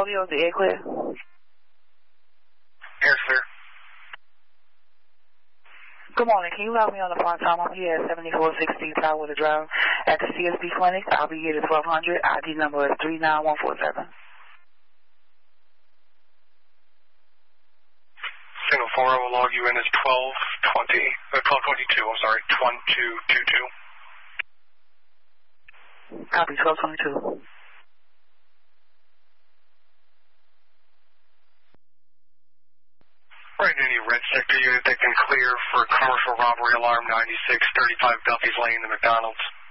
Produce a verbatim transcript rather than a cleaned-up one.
Romeo, the air clear? Air's clear. Good morning. Can you help me on the front time? I'm here at seventy-four sixty Tower Drive at the C S B Clinic. I'll be here at twelve hundred. I D number is three nine one four seven. Signal four, I will log you in as twelve twenty, uh, twelve twenty-two, I'm sorry, twelve twenty-two. Copy, twelve twenty-two. Right, any red sector unit that can clear for commercial robbery alarm ninety-six thirty-five Duffy's Lane, the McDonald's.